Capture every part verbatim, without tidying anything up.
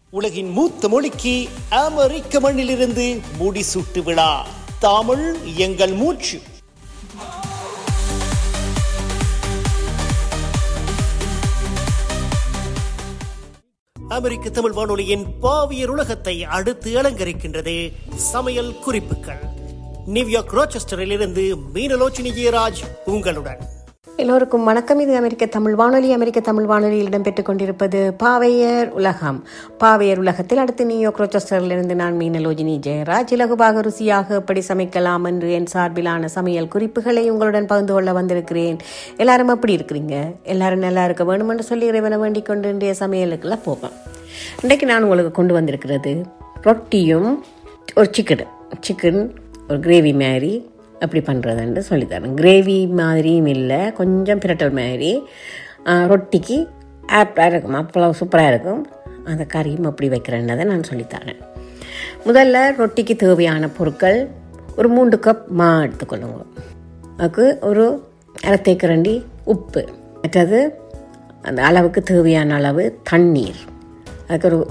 உலகின் மூத்த மொழிக்கு அமெரிக்க மண்ணிலிருந்து முடிசூட்டு விழா. தமிழ் எங்கள் மூச்சு. அமெரிக்க தமிழ் வானொலியின் பாவியர் உலகத்தை அடுத்து அலங்கரிக்கின்றது சமையல் குறிப்புகள். நியூயார்க் ரோச்செஸ்டரில் இருந்து மீனலோச்சினி ஜெயராஜ் உங்களுடன். எல்லோருக்கும் வணக்கம். இது அமெரிக்க தமிழ் வானொலி. அமெரிக்க தமிழ் வானொலியில் இடம்பெற்றுக் கொண்டிருப்பது பாவையர் உலகம். பாவையர் உலகத்தில் அடுத்து நியூயார்க் ரோச்செஸ்டரிலிருந்து நான் மீனலோஜினி ஜெயராஜ் இலகுவாக ருசியாக எப்படி சமைக்கலாம் என்று என் சார்பிலான சமையல் குறிப்புகளை உங்களுடன் பகிர்ந்து கொள்ள வந்திருக்கிறேன். எல்லாரும் எப்படி இருக்கிறீங்க? எல்லாரும் நல்லா இருக்க வேணும் என்று சொல்லி இறைவனை வேண்டிக் கொண்டு இன்றைய சமையலுக்குள்ள போவேன். இன்றைக்கு நான் உங்களுக்கு கொண்டு வந்திருக்கிறது ரொட்டியும் ஒரு சிக்கன் சிக்கன் ஒரு கிரேவி மாதிரி எப்படி பண்ணுறதுன்னு சொல்லித்தரேன். கிரேவி மாதிரியும் இல்லை, கொஞ்சம் பிரட்டல் மாதிரி. ரொட்டிக்கு ஆப்டாக இருக்கும், அவ்வளோ சூப்பராக இருக்கும். அந்த கறியும் எப்படி வைக்கிறேன்னதை நான் சொல்லித்தரேன். முதல்ல ரொட்டிக்கு தேவையான பொருட்கள்: ஒரு மூன்று கப் மா எடுத்துக்கொள்ளுங்க. அதுக்கு ஒரு அரை தேக்கரண்டி உப்பு, மற்றது அந்த அளவுக்கு தேவையான அளவு தண்ணீர், அதுக்கு ஒரு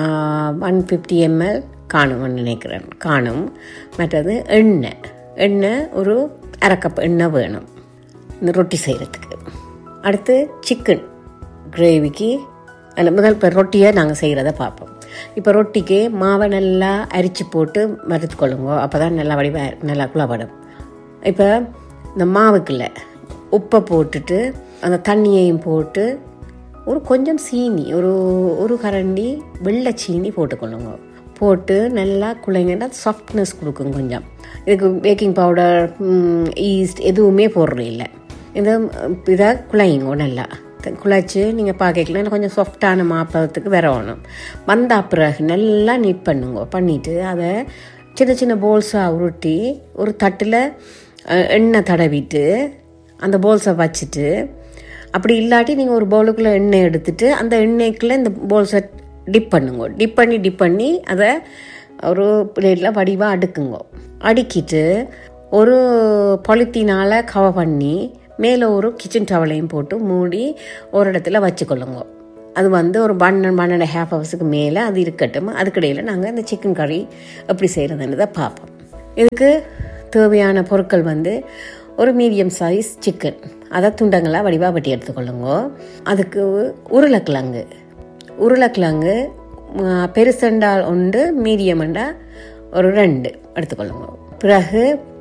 ஒன் ஃபிஃப்டி எம்எல் காணும் நினைக்கிறேன் காணும், மற்றது எண்ணெய் எண்ணெய் ஒரு அரை கப் எண்ணெய் வேணும் இந்த ரொட்டி செய்கிறதுக்கு. அடுத்து சிக்கன் கிரேவிக்கு அந்த முதல் இப்போ ரொட்டியை நாங்கள் செய்கிறத பார்ப்போம். இப்போ ரொட்டிக்கு மாவை நல்லா அரிச்சு போட்டு மறுத்துக்கொள்ளுங்க, அப்போ தான் நல்லா வடிவ நல்லா குழப்படும். இப்போ இந்த மாவுக்குள்ள உப்பை போட்டுட்டு அந்த தண்ணியையும் போட்டு ஒரு கொஞ்சம் சீனி, ஒரு ஒரு கரண்டி வெள்ளை சீனி போட்டுக்கொள்ளுங்க. போட்டு நல்லா குழைங்கன்னா சாஃப்ட்னஸ் கொடுக்கும். கொஞ்சம் இதுக்கு பேக்கிங் பவுடர், ஈஸ்ட் எதுவுமே போடுறது இல்லை. இது இதை குழையுங்க. நல்லா குழைச்சி நீங்கள் பார்க்கலாம் கொஞ்சம் சாஃப்டான மாப்பதத்துக்கு வரணும். வந்த பிறகு நல்லா நீட் பண்ணுங்க. பண்ணிவிட்டு அதை சின்ன சின்ன போல்ஸாக உருட்டி ஒரு தட்டில் எண்ணெய் தடவிட்டு அந்த போல்ஸை வச்சுட்டு, அப்படி இல்லாட்டி நீங்கள் ஒரு பவுலுக்குள்ளே எண்ணெய் எடுத்துட்டு அந்த எண்ணெய்க்குள்ளே இந்த போல்ஸை டிப் பண்ணுங்க. டிப் பண்ணி டிப் பண்ணி அதை ஒரு பிளேட்டில் வடிவாக அடுக்குங்க. அடுக்கிட்டு ஒரு பாலித்தீனால் கவர் பண்ணி மேலே ஒரு கிச்சன் டவலையும் போட்டு மூடி ஒரு இடத்துல வச்சுக்கொள்ளுங்க. அது வந்து ஒரு ஒன் ஒன் அண்ட் ஹாஃப் ஹவர்ஸுக்கு மேலே அது இருக்கட்டும். அதுக்கிடையில் நாங்கள் இந்த சிக்கன் கறி எப்படி செய்கிறதுன்றதை பார்ப்போம். இதுக்கு தேவையான பொருட்கள் வந்து ஒரு மீடியம் சைஸ் சிக்கன், அதை துண்டங்களாக வடிவாக வெட்டி எடுத்துக்கொள்ளுங்க. அதுக்கு உருளைக்கிழங்கு உருளைக்கிழங்கு பெருசண்டால் ஒன்று, மீடியமண்டா ஒரு ரெண்டு எடுத்துக்கொள்ளுங்க. பிறகு